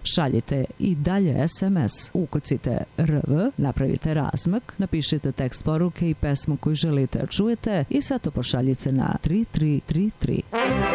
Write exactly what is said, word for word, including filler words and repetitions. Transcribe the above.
Šaljite i dalje es em es, ukucite R V, napravite razmak, napišite tekst poruke i pesmu koju želite da čujete i sve to pošaljite na tri tri tri tri.